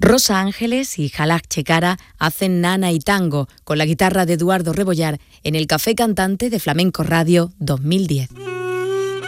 Rosa Ángeles y Jalak Checara hacen Nana y Tango con la guitarra de Eduardo Rebollar en el Café Cantante de Flamenco Radio 2010.